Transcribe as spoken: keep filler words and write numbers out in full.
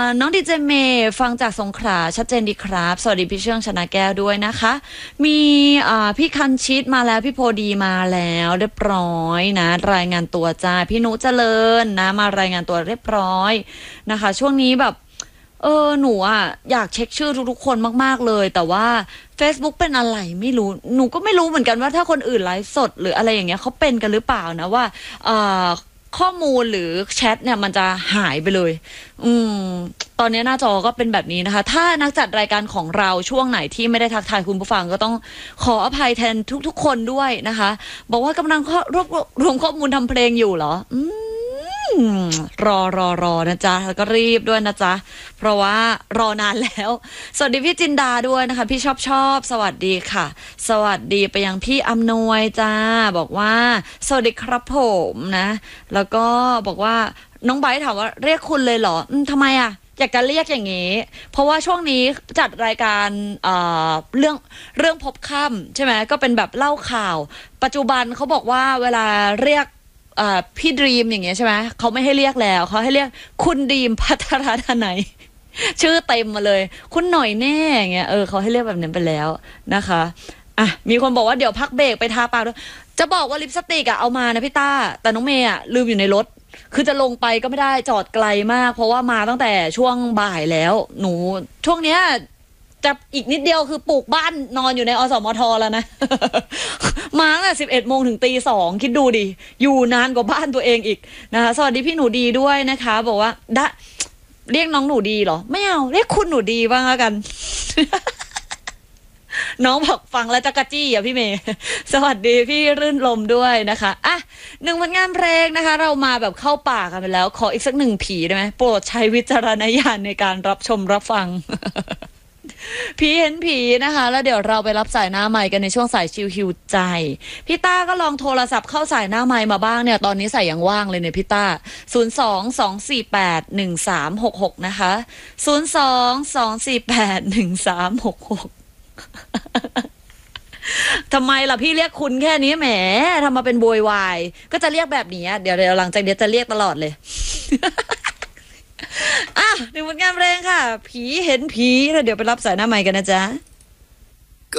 น้องดีเจเมย์ฟังจากสงขลาชัดเจนดีครับสวัสดีพี่เชื่องชนะแก้วด้วยนะคะมีพี่คันชิดมาแล้วพี่โพดีมาแล้วเรียบร้อยนะรายงานตัวจ้าพี่นุเจริญนะมารายงานตัวเรียบร้อยนะคะช่วงนี้แบบเออหนูอ่ะอยากเช็คชื่อทุกๆคนมากๆเลยแต่ว่า Facebook เป็นอะไรไม่รู้หนูก็ไม่รู้เหมือนกันว่าถ้าคนอื่นไลฟ์สดหรืออะไรอย่างเงี้ยเขาเป็นกันหรือเปล่านะว่าเอ่อข้อมูลหรือแชทเนี่ยมันจะหายไปเลยอืมตอนนี้หน้าจอก็เป็นแบบนี้นะคะถ้านักจัดรายการของเราช่วงไหนที่ไม่ได้ทักทายคุณผู้ฟังก็ต้องขออภัยแทนทุกๆคนด้วยนะคะบอกว่ากำลังรวบรวมข้อมูลทำเพลงอยู่เหรออืมรอรอรอนะจ๊ะแล้วก็รีบด้วยนะจ๊ะเพราะว่ารอนานแล้วสวัสดีพี่จินดาด้วยนะคะพี่ชอบชอบสวัสดีค่ะสวัสดีไปยังพี่อำนวยจ้าบอกว่าสวัสดีครับผมนะแล้วก็บอกว่าน้องไบร์ทถามว่าเรียกคุณเลยเหรออืมทำไมอ่ะอยากจะเรียกอย่างนี้เพราะว่าช่วงนี้จัดรายการเอ่อเรื่องเรื่องพบค่ำใช่ไหมก็เป็นแบบเล่าข่าวปัจจุบันเขาบอกว่าเวลาเรียกพี่ดรีมอย่างเงี้ยใช่ไหมเขาไม่ให้เรียกแล้วเขาให้เรียกคุณดรีมภัทรทนายชื่อเต็มมาเลยคุณหน่อยแน่อย่างเงี้ยเออเขาให้เรียกแบบนั้นไปแล้วนะคะอ่ะมีคนบอกว่าเดี๋ยวพักเบรกไปทาปากด้วยจะบอกว่าลิปสติกอะเอามานะพี่ต้าแต่น้องเมย์อะลืมอยู่ในรถคือจะลงไปก็ไม่ได้จอดไกลมากเพราะว่ามาตั้งแต่ช่วงบ่ายแล้วหนูช่วงเนี้ยจะอีกนิดเดียวคือปลูกบ้านนอนอยู่ในอสมทแล้วนะ มาตั้งแต่สิบเอ็ดโมงถึงตีสองคิดดูดิอยู่นานกว่าบ้านตัวเองอีกนะคะสวัสดีพี่หนูดีด้วยนะคะบอกว่าดะเรียกน้องหนูดีเหรอไม่เอาเรียกคุณหนูดีบ้างแล้วกัน น้องบอกฟังแล้วจักรจี้อ่ะพี่เมย์สวัสดีพี่รื่นลมด้วยนะคะอ่ะหนึ่งผลงานเพลงนะคะเรามาแบบเข้าป่ากันไปแล้วขออีกสักหนึ่งผีได้ไหมโปรดใช้วิจารณญาณในการรับชมรับฟัง ผีเห็นผีนะคะแล้วเดี๋ยวเราไปรับสายหน้าไมค์กันในช่วงสายชิวฮิวใจพี่ต้าก็ลองโทรศัพท์เข้าสายหน้าไมค์มาบ้างเนี่ยตอนนี้สายยังว่างเลยเนี่ยพี่ต้าศูนย์ สอง สอง สี่ แปด หนึ่ง สาม หก หกนะคะศูนย์ สอง สอง สี่ แปด หนึ่ง สาม หก หกทำไมล่ะพี่เรียกคุณแค่นี้แหมทำมาเป็นโวยวายก็จะเรียกแบบนี้เดี๋ยวเดี๋ยวหลังจากเดี๋ยวจะเรียกตลอดเลย อ่ะหนึ่งผลงานเพลงค่ะผีเห็นผีแล้วเดี๋ยวไปรับสายหน้าไมค์กันนะจ๊ะ